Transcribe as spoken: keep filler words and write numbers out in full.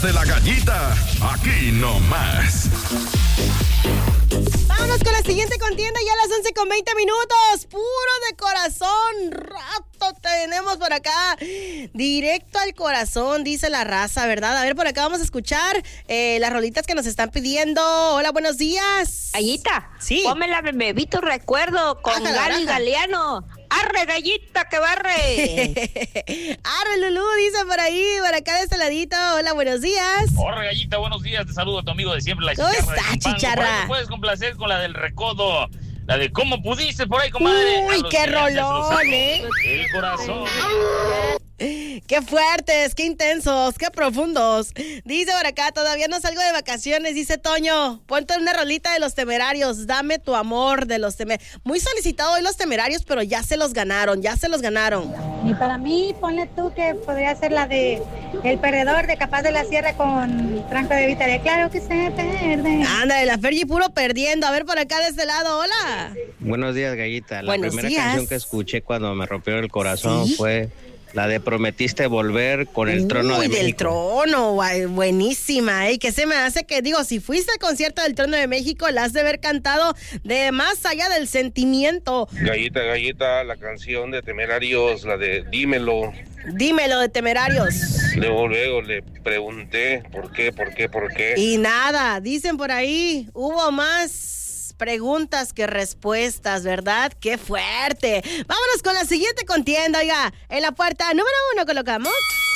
De la Gallita, aquí nomás. Vámonos con la siguiente contienda, ya a las once con veinte minutos. Puro de corazón, rato tenemos por acá. Directo al corazón, dice la raza, ¿verdad? A ver, por acá vamos a escuchar eh, las rolitas que nos están pidiendo. Hola, buenos días. Gallita, sí. Ponme la bebito recuerdo con Ájala, Gali ájala. Galeano. ¡Arre, gallita, que barre! Arre, Lulú, dice por ahí, por acá de este ladito. Hola, buenos días. Hola, gallita, buenos días. Te saludo a tu amigo de siempre, la ¿Cómo Chicharra. está, de Zumpango. Chicharra? Por ahí me puedes complacer con la del recodo. La de cómo pudiste por ahí, comadre. Uy, A los qué gigantes rolón, los amo. ¿eh? El corazón. Qué fuertes, qué intensos, qué profundos. Dice por acá, todavía no salgo de vacaciones, dice Toño. Ponte una rolita de Los Temerarios, dame tu amor de Los Temerarios. Muy solicitado hoy Los Temerarios, pero ya se los ganaron, ya se los ganaron. Y para mí, ponle tú que podría ser la de El Perdedor de Capaz de la Sierra con Franco de Vita. Claro que se pierde. Ándale, la Fergie puro perdiendo. A ver por acá de este lado, hola. Buenos días, Gallita. La Buenos primera días. canción que escuché cuando me rompieron el corazón ¿Sí? fue la de Prometiste Volver con el Trono Uy, de del México. Trono, guay, buenísima, ¿eh? Que se me hace que, digo, si fuiste al concierto del Trono de México, la has de haber cantado de más allá del sentimiento. Gallita, gallita, la canción de Temerarios, la de Dímelo. Dímelo de Temerarios. Luego, luego le pregunté por qué, por qué, por qué. Y nada, dicen por ahí, hubo más preguntas que respuestas, ¿verdad? ¡Qué fuerte! Vámonos con la siguiente contienda, oiga. En la puerta número uno colocamos...